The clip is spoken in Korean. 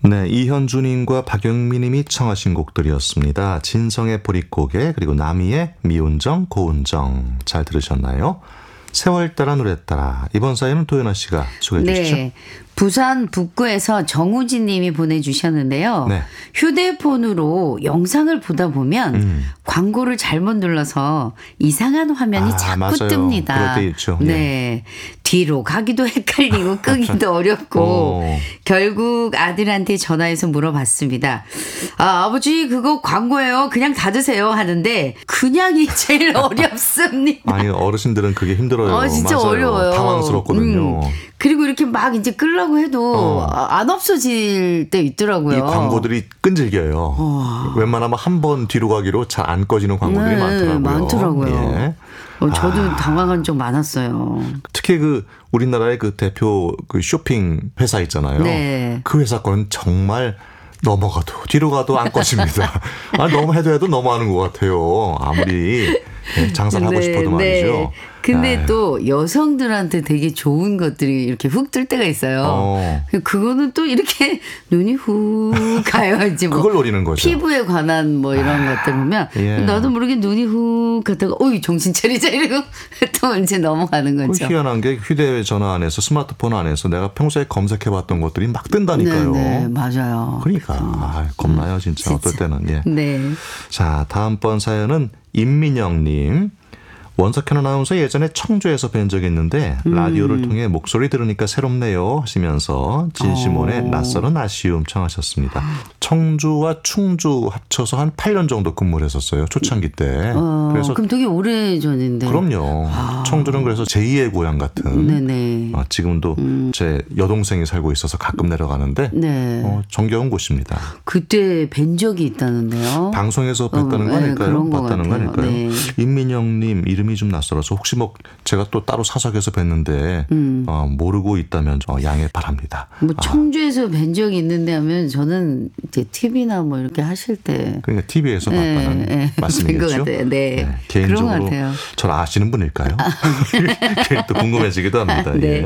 네, 이현주님과 박영민님이 청하신 곡들이었습니다. 진성의 보릿고개 그리고 남이의 미운정 고운정 잘 들으셨나요? 세월 따라 노래 따라 이번 사연은 도연아 씨가 소개해 주시죠. 네. 부산 북구에서 정우진 님이 보내주셨는데요. 네. 휴대폰으로 영상을 보다 보면 광고를 잘못 눌러서 이상한 화면이 자꾸 맞아요. 뜹니다. 그럴 때 있죠. 네. 뒤로 가기도 헷갈리고 끄기도 어렵고 결국 아들한테 전화해서 물어봤습니다. 아버지 그거 광고예요. 그냥 닫으세요 하는데 그냥이 제일 어렵습니다. 아니 어르신들은 그게 힘들어요. 진짜 맞아요. 어려워요. 당황스럽거든요. 그리고 이렇게 막 이제 끌려고 해도 안 없어질 때 있더라고요. 이 광고들이 끈질겨요. 웬만하면 한 번 뒤로 가기로 잘 안 꺼지는 광고들이 많더라고요. 예. 저도 당황한 적 많았어요. 특히 우리나라의 대표 쇼핑 회사 있잖아요. 네. 그 회사 거는 정말 넘어가도 뒤로 가도 안 꺼집니다. 너무 해도 넘어가는 것 같아요. 아무리 장사를 하고 싶어도 말이죠. 네. 근데 또 여성들한테 되게 좋은 것들이 이렇게 훅 뜰 때가 있어요. 그거는 또 이렇게 눈이 훅 가요. 이제 그걸 노리는 거죠. 피부에 관한 이런 것들 보면 나도 모르게 눈이 훅 갔다가 정신 차리자 이러고 또 이제 넘어가는 거죠. 희한한 게 휴대전화 안에서 스마트폰 안에서 내가 평소에 검색해봤던 것들이 막 뜬다니까요. 네, 맞아요. 그러니까 겁나요 진짜 어떨 때는. 예. 네. 자 다음번 사연은 임민영님. 원석현 아나운서 예전에 청주에서 뵌 적이 있는데 라디오를 통해 목소리 들으니까 새롭네요 하시면서 진시몬의 낯설은 아쉬움 청하셨습니다. 청주와 충주 합쳐서 한 8년 정도 근무를 했었어요. 초창기 때. 그래서 그럼 되게 오래전인데. 그럼요. 청주는 그래서 제2의 고향 같은. 네네. 지금도 제 여동생이 살고 있어서 가끔 내려가는데 정겨운 곳입니다. 그때 뵌 적이 있다는데요. 방송에서 뵀다는 거 아닐까요? 봤다는 거 아닐까요? 네. 임민영님 이름이 좀 낯설어서 혹시 제가 또 따로 사석에서 뵀는데 모르고 있다면 양해 바랍니다. 청주에서 뵌 적이 있는데 하면 저는 이제 TV나 이렇게 하실 때 그러니까 TV에서 봤다는 말씀이겠죠? 네. 개인적으로 그런 것 같아요. 전 아시는 분일까요? 또 궁금해지기도 합니다. 네. 예.